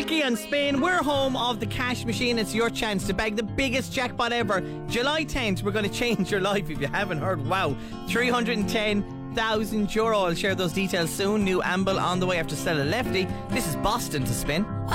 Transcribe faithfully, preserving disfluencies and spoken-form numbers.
Ricky on Spin. We're home of the cash machine. It's your chance to bag the biggest jackpot ever. July tenth, we're going to change your life if you haven't heard. Wow, three hundred ten thousand euro. I'll share those details soon. New Amble on the way after Stella Lefty. This is Boston to Spin.